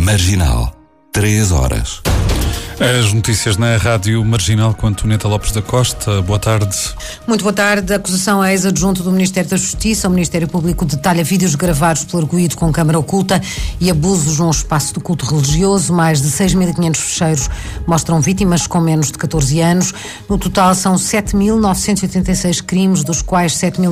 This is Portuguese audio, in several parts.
Marginal. 3 horas. As notícias na Rádio Marginal com Antonieta Lopes da Costa. Boa tarde. Muito boa tarde. A acusação a ex-adjunto do Ministério da Justiça. O Ministério Público detalha vídeos gravados pelo arguido com câmara oculta e abusos num espaço de culto religioso. Mais de 6.500 fecheiros mostram vítimas com menos de 14 anos. No total são 7.986 crimes, dos quais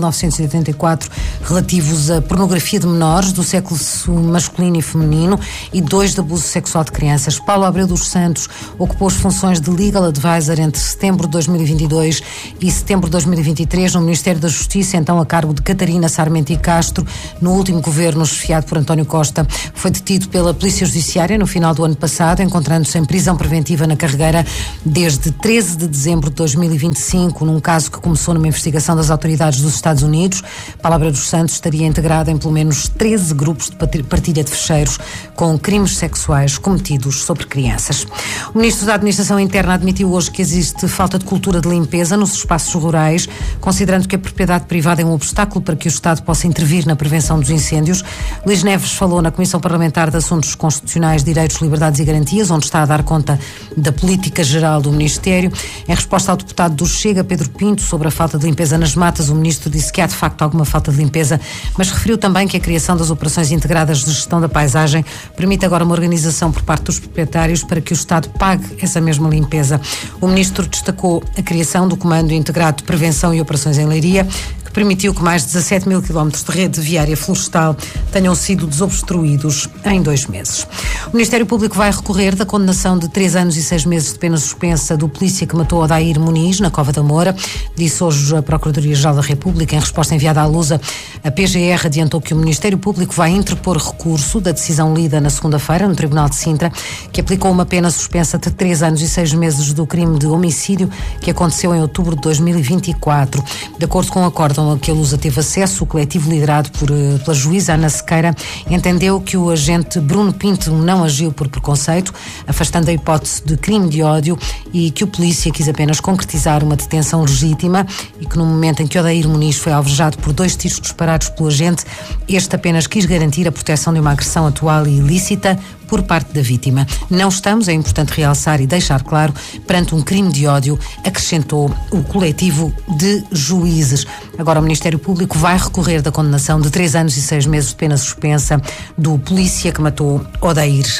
7.984 relativos à pornografia de menores do sexo masculino e feminino e 2 de abuso sexual de crianças. Paulo Abreu dos Santos ocupou as funções de Legal Advisor entre setembro de 2022 e setembro de 2023 no Ministério da Justiça, então a cargo de Catarina Sarmento e Castro. No último governo, chefiado por António Costa, foi detido pela Polícia Judiciária no final do ano passado, encontrando-se em prisão preventiva na Carregueira desde 13 de dezembro de 2025, num caso que começou numa investigação das autoridades dos Estados Unidos. Paulo Abreu dos Santos estaria integrado em pelo menos 13 grupos de partilha de fecheiros com crimes sexuais cometidos sobre crianças. O Ministro da Administração Interna admitiu hoje que existe falta de cultura de limpeza nos espaços rurais, considerando que a propriedade privada é um obstáculo para que o Estado possa intervir na prevenção dos incêndios. Luís Neves falou na Comissão Parlamentar de Assuntos Constitucionais, Direitos, Liberdades e Garantias, onde está a dar conta da política geral do Ministério. Em resposta ao deputado do Chega, Pedro Pinto, sobre a falta de limpeza nas matas, o Ministro disse que há de facto alguma falta de limpeza, mas referiu também que a criação das operações integradas de gestão da paisagem permite agora uma organização por parte dos proprietários para que o Estado pague essa mesma limpeza. O Ministro destacou a criação do Comando Integrado de Prevenção e Operações em Leiria, que permitiu que mais de 17 mil quilómetros de rede viária florestal tenham sido desobstruídos em 2 meses. O Ministério Público vai recorrer da condenação de 3 anos e 6 meses de pena suspensa do polícia que matou Odair Muniz, na Cova da Moura. Disse hoje a Procuradoria-Geral da República, em resposta enviada à Lusa. A PGR adiantou que o Ministério Público vai interpor recurso da decisão lida na segunda-feira no Tribunal de Sintra, que aplicou uma pena suspensa de 3 anos e 6 meses do crime de homicídio que aconteceu em outubro de 2024. De acordo com o acórdão a que a Lusa teve acesso, o coletivo liderado pela juíza Ana Sequeira entendeu que o agente Bruno Pinto não agiu por preconceito, afastando a hipótese de crime de ódio, e que o polícia quis apenas concretizar uma detenção legítima e que no momento em que Odair Muniz foi alvejado por 2 tiros disparados pelo agente, este apenas quis garantir a proteção de uma agressão atual e ilícita por parte da vítima. Não estamos, é importante realçar e deixar claro, perante um crime de ódio, acrescentou o coletivo de juízes. Agora o Ministério Público vai recorrer da condenação de 3 anos e 6 meses de pena suspensa do polícia que matou Odair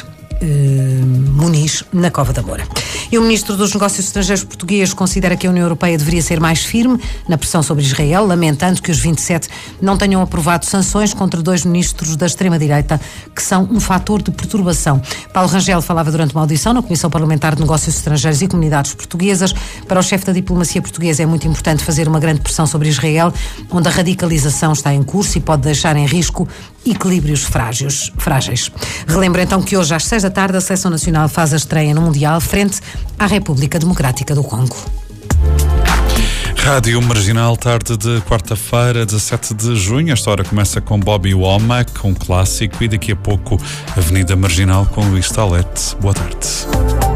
Muniz na Cova da Moura. E o Ministro dos Negócios Estrangeiros português considera que a União Europeia deveria ser mais firme na pressão sobre Israel, lamentando que os 27 não tenham aprovado sanções contra 2 ministros da extrema-direita, que são um fator de perturbação. Paulo Rangel falava durante uma audição na Comissão Parlamentar de Negócios Estrangeiros e Comunidades Portuguesas. Para o chefe da diplomacia portuguesa é muito importante fazer uma grande pressão sobre Israel, onde a radicalização está em curso e pode deixar em risco equilíbrios frágeis. Relembro então que hoje às 6 da tarde a Seleção Nacional faz a estreia no Mundial frente à República Democrática do Congo. Rádio Marginal, tarde de quarta-feira, 17 de junho. Esta hora começa com Bobby Womack, um clássico, e daqui a pouco Avenida Marginal com Luís Talete. Boa tarde.